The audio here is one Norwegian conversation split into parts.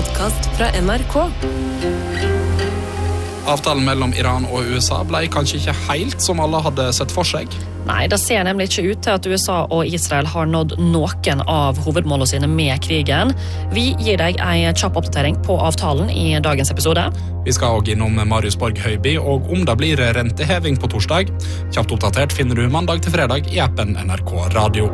podcast fra NRK. Avtalen mellom Iran og USA ble kanskje ikke helt som alle hadde sett for seg. Nei, det ser nemlig ikke ut til at USA og Israel har nådd noen av hovedmålene sine med krigen. Vi gir deg en kjapp oppdatering på avtalen i dagens episode. Vi skal også innom Marius Borg Høiby, og om det blir renteheving på torsdag. Kjapt oppdatert finner du mandag til fredag i appen NRK Radio.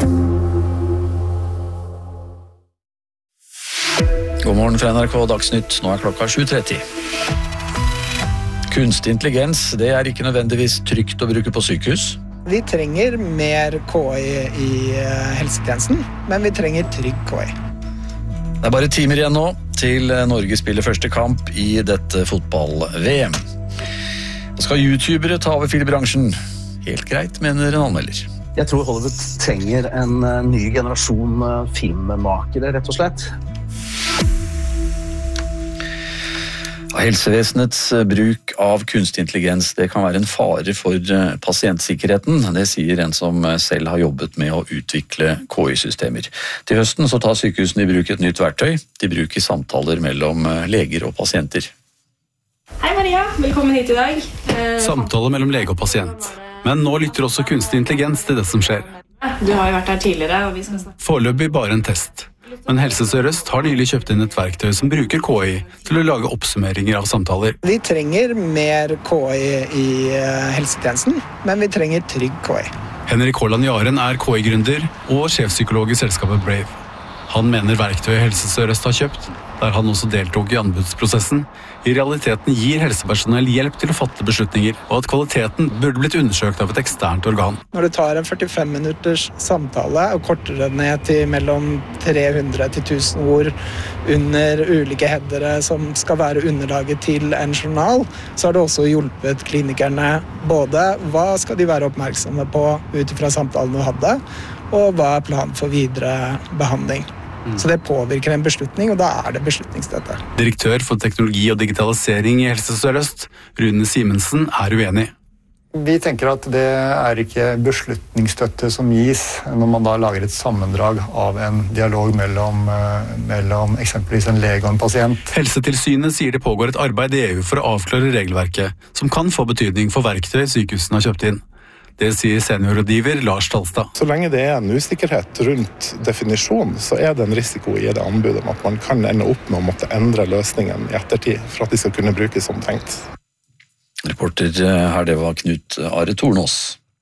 God morgen fra NRK Dagsnytt, nå klokka 7:30. Kunstig intelligens, det ikke nødvendigvis trygt å bruke på sykehus. Vi trenger mer KI i helsetjenesten, men vi trenger trygg KI. Det bare timer igjen nå til Norge spiller første kamp i dette fotball-VM. Da skal YouTubere ta over filmbransjen. Helt greit, mener en anmelder. Jeg tror Hollywood trenger en ny generasjon filmmakere, rett og slett. Helsevesenets bruk av kunstig intelligens det kan være en fare for pasientsikkerheten. Det sier en som selv har jobbet med å utvikle KI-systemer. Til høsten så tar sykehusene i bruk et nytt verktøy. De bruker samtaler mellom leger og pasienter. Hei Maria, velkommen hit i dag. Samtaler mellom lege og pasient. Men nå lytter også kunstig intelligens til det som skjer. Du har jo vært her tidligere, og vi skal snakke. Foreløpig bare en test. Men Helse Sør-Øst har nylig kjøpt inn et verktøy som bruker KI til å lage oppsummeringer av samtaler. Vi trenger mer KI i helsetjenesten, men vi trenger trygg KI. Henrik Haaland Jaren KI-gründer og sjefpsykolog i selskapet Brave. Han mener verktøyet Helse Sør-Øst har kjøpt, der han også deltok i anbudsprosessen, i realiteten gir helsepersonell hjelp til å fatte beslutninger, og at kvaliteten burde blitt undersøkt av et eksternt organ. Når du tar en 45 minutters samtale og korter det ned til mellom 300 til 1000 ord under ulike headere som skal være underlaget til en journal, så har det også hjulpet klinikerne både hva skal de være oppmerksomme på ut fra samtalen du hadde, og hva planen for videre behandling. Så det påvirker en beslutning, og da det beslutningsstøtte. Direktør for teknologi og digitalisering i Helse Sør-Øst, Rune Simensen, uenig. Vi tenker at det ikke beslutningsstøtte som gis når man da lager et sammendrag av en dialog mellom eksempelvis en lege og en pasient. Helsetilsynet sier det pågår et arbeid i EU for å avklare regelverket, som kan få betydning for verktøy sykehusene har kjøpt inn. Det sier seniorrådgiver Lars Talstad. Så lenge det en usikkerhet rundt definisjonen, så det en risiko i det anbudet om at man kan ende opp med å måtte endre løsningen i ettertid for at de skal kunne brukes som tenkt. Reporter her, det var Knut Are Tornås.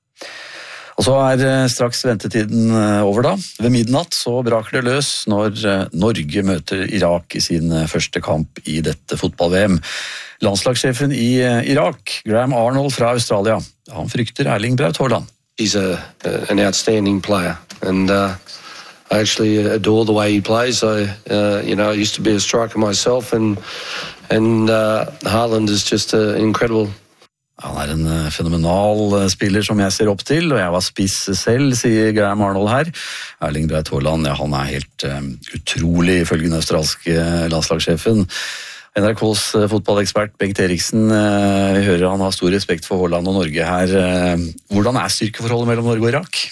Og så straks ventetiden over da. Ved midnatt så braker det løs når Norge møter Irak i sin første kamp i dette fotball-VM. Landslagssjefen i Irak, Graham Arnold fra Australia, han frykter Erling Braut Haaland. He's an outstanding player and I actually adore the way he plays. I used to be a striker myself and Haaland is just incredible. Han en fenomenal spiller som jeg ser opp til, og jeg var spiss selv, sier Graham Arnold her. Erling Braut Haaland, ja, han helt utrolig ifølge den australske landslagssjefen. NRKs fotballekspert Bengt Eriksen, vi hører han har stor respekt for Haaland og Norge her. Hvordan styrkeforholdet mellom Norge og Irak?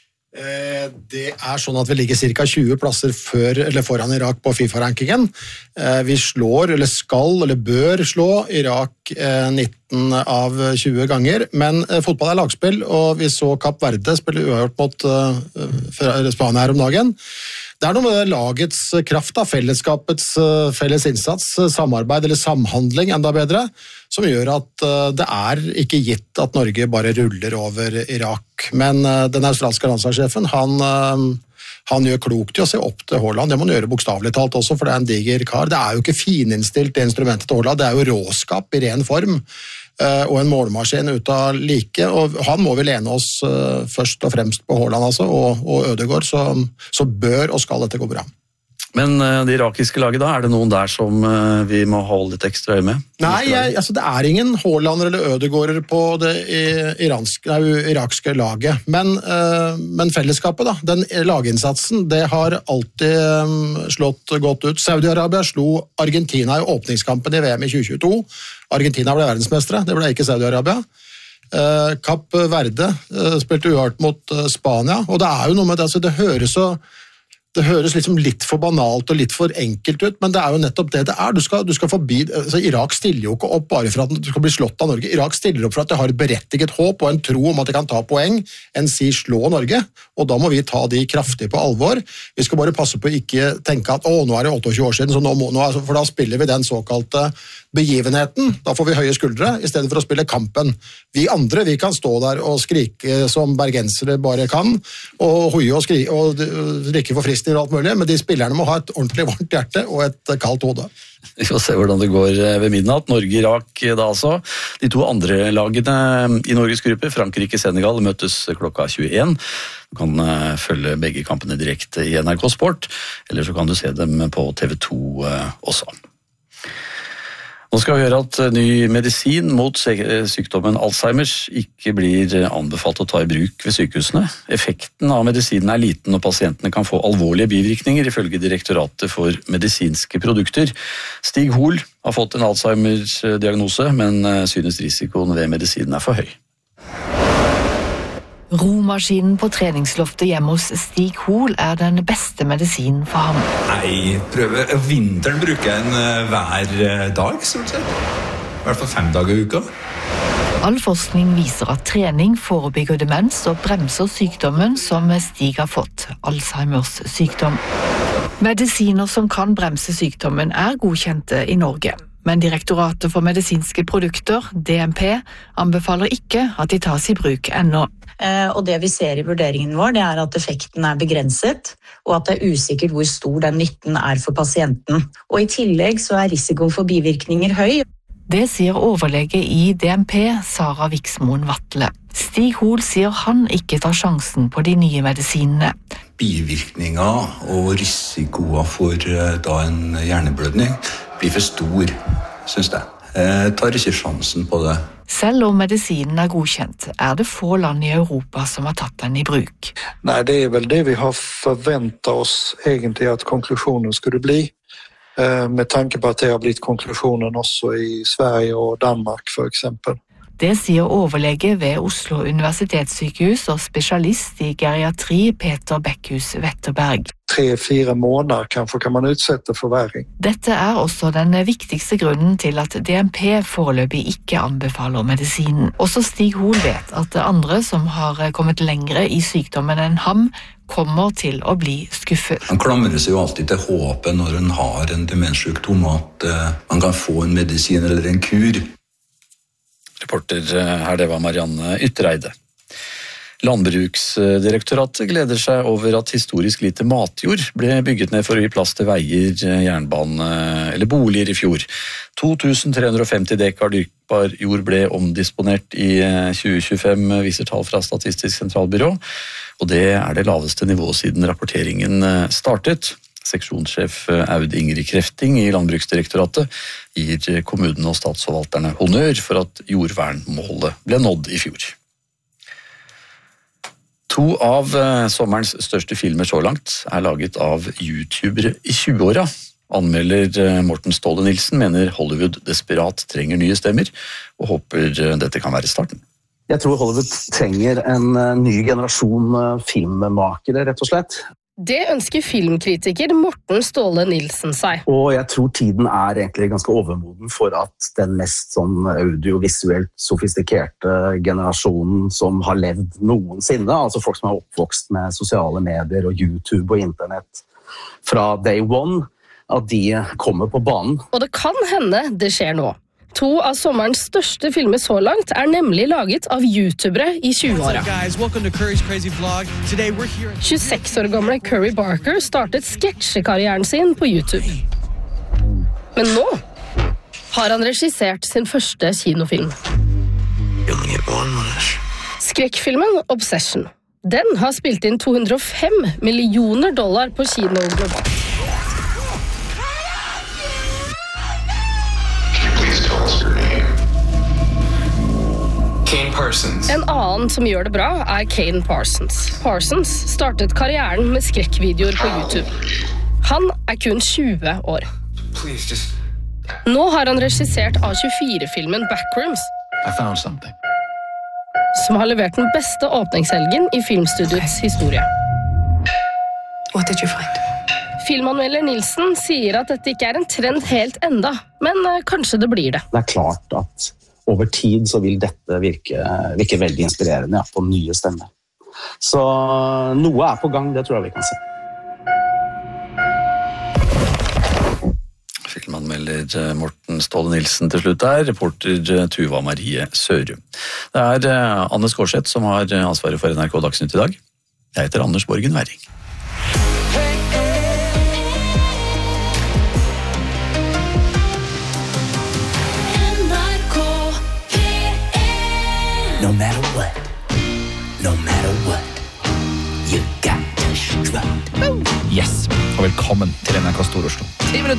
Det sånn at vi ligger cirka 20 plasser foran Irak på FIFA-rankingen. Vi slår, eller skal, eller bør slå Irak 19 av 20 ganger, men fotball lagspill, og vi så Kapp Verde spille uavgjort mot Spania her om dagen. Det noe med lagets kraft, fellesskapets felles innsats, samarbeid eller samhandling enda bedre, som gjør at det ikke gitt at Norge bare ruller over Irak. Men den australske landslagssjefen, han gjør klokt i å se opp til Haaland. Det må han gjøre bokstavelig talt også, for det en diger kar. Det jo ikke fininnstilt det instrumentet til Haaland, det jo råskap i ren form. Og en målmaskin ut av like, og han må vi lene oss først og fremst på Haaland altså, og Ødegaard, så bør og skal dette gå bra. Men det irakiske laget da, det noen der som vi må holde litt ekstra øye med? Nei, det ingen Haaland eller Ødegaard på det irakske laget, men fellesskapet da, den laginnsatsen, det har alltid slått godt ut. Saudi-Arabia slo Argentina i åpningskampen i VM i 2022. Argentina ble verdensmestere, det ble ikke Saudi-Arabia. Kapp Verde spilte uavgjort mot Spania, og det jo noe med det, det høres så Det høres liksom litt for banalt og litt for enkelt ut, men det jo nettopp det det Du skal forbi, altså Irak stiller jo ikke opp bare for at du skal bli slått av Norge. Irak stiller opp for at de har et berettiget håp og en tro om at de kan ta poeng, enn si slå Norge, og da må vi ta de kraftig på alvor. Vi skal bare passe på å ikke tenke at nå det 28 år siden, så for da spiller vi den såkalte begivenheten. Da får vi høye skuldre, i stedet for å spille kampen. Vi andre, vi kan stå der og skrike som bergensere bare kan, og hoie og skrike og drikke for fristning og alt mulig, men de spillerne må ha et ordentlig varmt hjerte og et kaldt hode. Vi får se hvordan det går ved midnatt. Norge-Irak da altså. De to andre lagene i Norges gruppe, Frankrike-Senegal, møtes klokka 21. Du kan følge begge kampene direkte i NRK Sport, eller så kan du se dem på TV 2 også. Nå skal vi høre at ny medisin mot sykdommen Alzheimers ikke blir anbefalt å ta i bruk ved sykehusene. Effekten av medisinen liten, og pasientene kan få alvorlige bivirkninger, ifølge Direktoratet for medisinske produkter. Stig Hoel har fått en Alzheimers-diagnose, men synes risikoen ved medisinen for høy. Romaskinen på treningsloftet hjemme hos Stig Hoel den beste medisinen for ham. Jeg prøver. Vinteren bruker jeg hver dag, stort sett. I hvert fall 5 dager i uka. All forskning viser at trening forebygger demens og bremser sykdommen som Stig har fått, Alzheimers sykdom. Medisiner som kan bremse sykdommen godkjente i Norge. Men Direktoratet for medisinske produkter, DMP, anbefaler ikke at de tas i bruk ennå. Og det vi ser i vurderingen vår, det at effekten begrenset, og at det usikkert hvor stor den nytten for pasienten. Og i tillegg så risikoen for bivirkninger høy. Det sier overlege i DMP, Sara Viksmoen Vatle. Stig Hoel sier han ikke tar sjansen på de nye medisinene. Bivirkninger og risikoer for en hjerneblødning blir for stor, synes jeg. Jeg tar ikke sjansen på det. Selv om medisinen godkjent, det få land i Europa som har tatt den i bruk. Nei, det vel det vi har forventet oss egentlig at konklusjonen skulle bli. Med tanke på at det har blitt konklusjonen også i Sverige og Danmark, for eksempel. Det sier overlege ved Oslo universitetssykehus og spesialist i geriatri Peter Beckhus Wetterberg. 3-4 måneder kanskje kan man utsette forverring. Dette også den viktigste grunnen til at DMP foreløpig ikke anbefaler medisinen. Også Stig Hoel vet at andre som har kommet lengre i sykdommen enn ham, kommer til å bli skuffet. Man klamrer seg jo alltid til håpet når man har en demenssykdom, at man kan få en medisin eller en kur. Reporter her, det var Marianne Yttereide. Landbruksdirektoratet gleder seg over at historisk lite matjord ble bygget ned for å gi plass til veier, jernbane eller boliger i fjor. 2350 dekar dyrkbar jord ble omdisponert i 2025, viser tall fra Statistisk sentralbyrå, og det det laveste nivået siden rapporteringen startet. Seksjonssjef Aud Ingrid Krefting i Landbruksdirektoratet gir kommunene og statsforvalterne honnør for at jordvernmålet ble nådd i fjor. 2 av sommerens største filmer så langt laget av YouTubere i 20-åra. Anmelder Morten Ståle Nilsen mener Hollywood desperat trenger nye stemmer, og håper dette kan være starten. Jeg tror Hollywood trenger en ny generasjon filmmakere, rett og slett. Det ønsker filmkritiker Morten Ståle Nilsen seg. Og jeg tror tiden egentlig ganske overmoden for at den mest audiovisuelt sofistikerte generasjonen som har levd noensinne, altså folk som oppvokst med sosiale medier og YouTube og internett fra day one, at de kommer på banen. Og det kan hende det skjer nå. 2 av sommerens største filmer så langt nemlig laget av YouTubere i 20-åra. 26 år gamle Curry Barker startet sketsjekarrieren sin på YouTube. Men nå har han regissert sin første kinofilm. Skrekkfilmen Obsession. Den har spilt inn $205 millioner på kino globalt. En annen som gjør det bra Kane Parsons. Parsons startet karrieren med skrekkvideoer på YouTube. Han kun 20 år. Nå har han regissert A24-filmen Backrooms, som har levert den beste åpningshelgen i filmstudiets historie. What did you find? Filmanmelder Nilsen sier at dette ikke en trend helt enda, men kanskje det blir det. Det klart at over tid så vil dette virke veldig inspirerende på nye stemmer. Så noe på gang, det tror jeg vi kan se. Filmanmelder Morten Ståle Nilsen til slutt der, reporter Tuva Marie Sørum. Det Anne Skårseth som har ansvaret for NRK Dagsnytt i dag. Jeg heter Anders Borgen Werring. No matter what, you got to strut. Yes, og velkommen til NRK Stor Oslo. 10 minutter